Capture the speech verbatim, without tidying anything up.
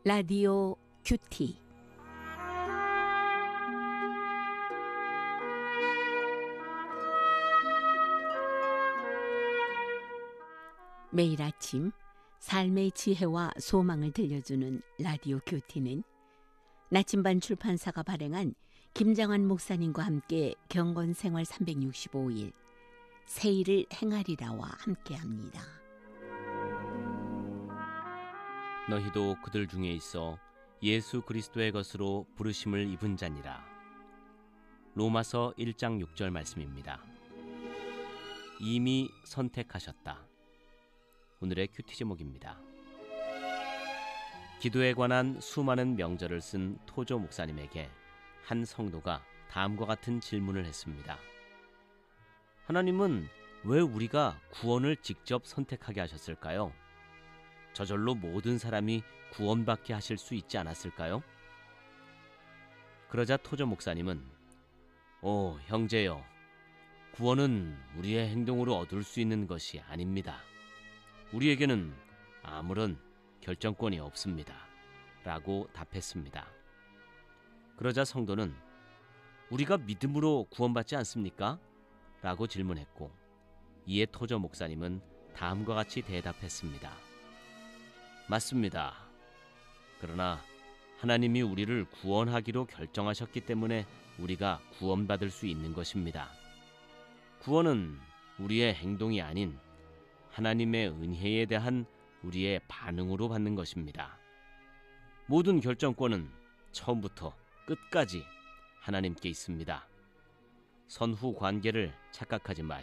라디오 큐티. 매일 아침 삶의 지혜와 소망을 들려주는 라디오 큐티는 나침반 출판사가 발행한 김장환 목사님과 함께 경건생활 삼백육십오 일 새 일을 행하리라와 함께합니다. 너희도 그들 중에 있어 예수 그리스도의 것으로 부르심을 입은 자니라. 로마서 일 장 육 절 말씀입니다. 이미 선택하셨다. 오늘의 큐티 제목입니다. 기도에 관한 수많은 명절을 쓴 토조 목사님에게 한 성도가 다음과 같은 질문을 했습니다. 하나님은 왜 우리가 구원을 직접 선택하게 하셨을까요? 저절로 모든 사람이 구원받게 하실 수 있지 않았을까요? 그러자 토조 목사님은 오, 형제여, 구원은 우리의 행동으로 얻을 수 있는 것이 아닙니다. 우리에게는 아무런 결정권이 없습니다. 라고 답했습니다. 그러자 성도는 우리가 믿음으로 구원받지 않습니까? 라고 질문했고, 이에 토저 목사님은 다음과 같이 대답했습니다. 맞습니다. 그러나 하나님이 우리를 구원하기로 결정하셨기 때문에 우리가 구원받을 수 있는 것입니다. 구원은 우리의 행동이 아닌 하나님의 은혜에 대한 우리의 반응으로 받는 것입니다. 모든 결정권은 처음부터 끝까지 하나님께 있습니다. 선후 관계를 착각하지 마십시오.